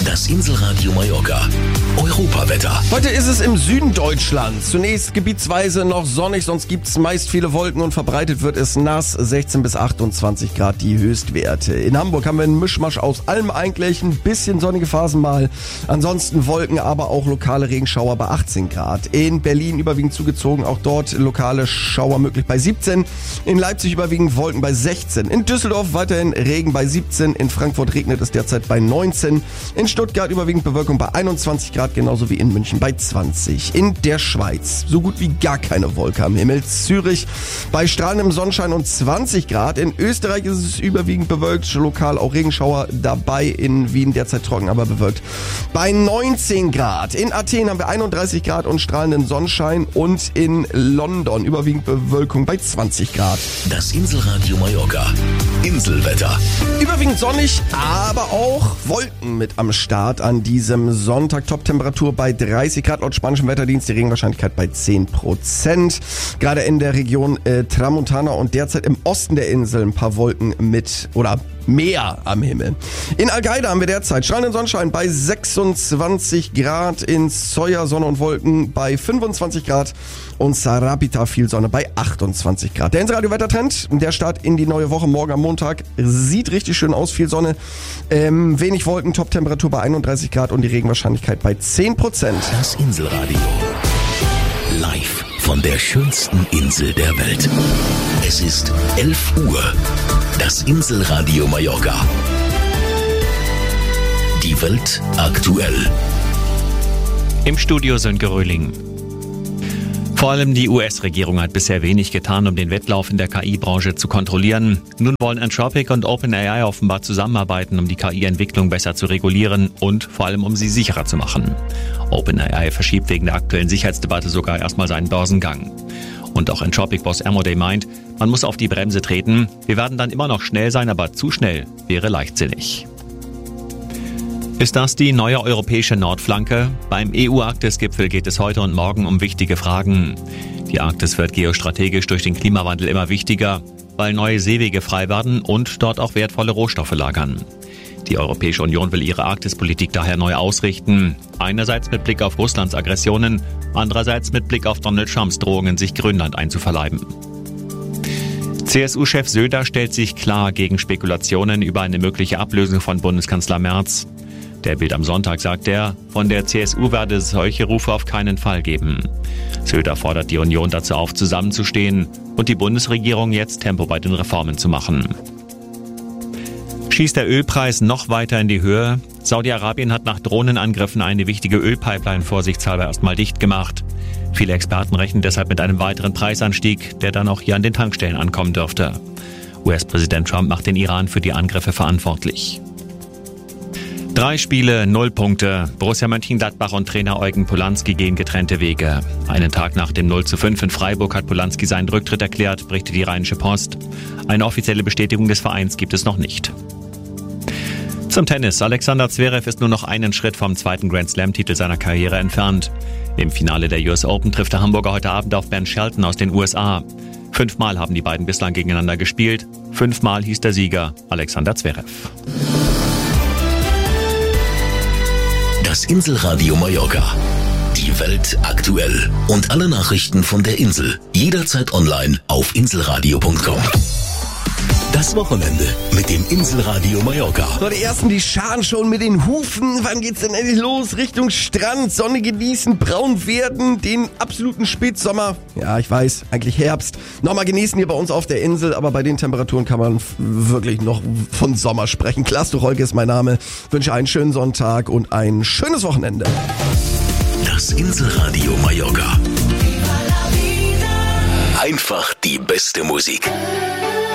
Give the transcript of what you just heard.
Das Inselradio Mallorca. Europawetter. Heute ist es im Süden Deutschlands. Zunächst gebietsweise noch sonnig, sonst gibt es meist viele Wolken und verbreitet wird es nass. 16 bis 28 Grad die Höchstwerte. In Hamburg haben wir einen Mischmasch aus allem eigentlich. Ein bisschen sonnige Phasen mal. Ansonsten Wolken, aber auch lokale Regenschauer bei 18 Grad. In Berlin überwiegend zugezogen, auch dort lokale Schauer möglich bei 17. In Leipzig überwiegend Wolken bei 16. In Düsseldorf weiterhin Regen bei 17. In Frankfurt regnet es derzeit bei 19. In Stuttgart überwiegend Bewölkung bei 21 Grad, genauso wie in München bei 20. In der Schweiz so gut wie gar keine Wolke am Himmel. Zürich bei strahlendem Sonnenschein und 20 Grad. In Österreich ist es überwiegend bewölkt, lokal auch Regenschauer dabei. In Wien derzeit trocken, aber bewölkt bei 19 Grad. In Athen haben wir 31 Grad und strahlenden Sonnenschein und in London überwiegend Bewölkung bei 20 Grad. Das Inselradio Mallorca. Inselwetter. Überwiegend sonnig, aber auch Wolken mit am Start an diesem Sonntag. Top-Temperatur bei 30 Grad laut spanischem Wetterdienst, die Regenwahrscheinlichkeit bei 10%. Gerade in der Region Tramontana und derzeit im Osten der Insel ein paar Wolken mit oder mehr am Himmel. In Algaida haben wir derzeit strahlenden Sonnenschein bei 26 Grad, in Soya Sonne und Wolken bei 25 Grad und Sarapita viel Sonne bei 28 Grad. Der Inselradio-Wettertrend, der Start in die neue Woche morgen am Montag, sieht richtig schön aus, viel Sonne, wenig Wolken, Top-Temperatur bei 31 Grad und die Regenwahrscheinlichkeit bei 10%. Das Inselradio. Live von der schönsten Insel der Welt. Es ist 11 Uhr. Das Inselradio Mallorca. Die Welt aktuell. Im Studio Sönke Röhling. Vor allem die US-Regierung hat bisher wenig getan, um den Wettlauf in der KI-Branche zu kontrollieren. Nun wollen Anthropic und OpenAI offenbar zusammenarbeiten, um die KI-Entwicklung besser zu regulieren und vor allem, um sie sicherer zu machen. OpenAI verschiebt wegen der aktuellen Sicherheitsdebatte sogar erstmal seinen Börsengang. Und auch Anthropic-Boss Amodei meint, man muss auf die Bremse treten. Wir werden dann immer noch schnell sein, aber zu schnell wäre leichtsinnig. Ist das die neue europäische Nordflanke? Beim EU-Arktis-Gipfel geht es heute und morgen um wichtige Fragen. Die Arktis wird geostrategisch durch den Klimawandel immer wichtiger, weil neue Seewege frei werden und dort auch wertvolle Rohstoffe lagern. Die Europäische Union will ihre Arktispolitik daher neu ausrichten. Einerseits mit Blick auf Russlands Aggressionen, andererseits mit Blick auf Donald Trumps Drohungen, sich Grönland einzuverleiben. CSU-Chef Söder stellt sich klar gegen Spekulationen über eine mögliche Ablösung von Bundeskanzler Merz. Der Bild am Sonntag sagt er, von der CSU werde es solche Rufe auf keinen Fall geben. Söder fordert die Union dazu auf, zusammenzustehen und die Bundesregierung jetzt Tempo bei den Reformen zu machen. Schießt der Ölpreis noch weiter in die Höhe? Saudi-Arabien hat nach Drohnenangriffen eine wichtige Ölpipeline vorsichtshalber erstmal dicht gemacht. Viele Experten rechnen deshalb mit einem weiteren Preisanstieg, der dann auch hier an den Tankstellen ankommen dürfte. US-Präsident Trump macht den Iran für die Angriffe verantwortlich. 3 Spiele, 0 Punkte. Borussia Mönchengladbach und Trainer Eugen Polanski gehen getrennte Wege. Einen Tag nach dem 0:5 in Freiburg hat Polanski seinen Rücktritt erklärt, berichtet die Rheinische Post. Eine offizielle Bestätigung des Vereins gibt es noch nicht. Zum Tennis. Alexander Zverev ist nur noch einen Schritt vom zweiten Grand-Slam-Titel seiner Karriere entfernt. Im Finale der US Open trifft der Hamburger heute Abend auf Ben Shelton aus den USA. 5-mal haben die beiden bislang gegeneinander gespielt. 5-mal hieß der Sieger Alexander Zverev. Das Inselradio Mallorca. Die Welt aktuell. Und alle Nachrichten von der Insel. Jederzeit online auf inselradio.com. Das Wochenende mit dem Inselradio Mallorca. So, die ersten, die scharen schon mit den Hufen. Wann geht's denn endlich los? Richtung Strand, Sonne genießen, braun werden, den absoluten Spätsommer. Ja, ich weiß, eigentlich Herbst. Nochmal genießen hier bei uns auf der Insel, aber bei den Temperaturen kann man wirklich noch von Sommer sprechen. Klaas Tucholke ist mein Name. Wünsche einen schönen Sonntag und ein schönes Wochenende. Das Inselradio Mallorca. Einfach die beste Musik.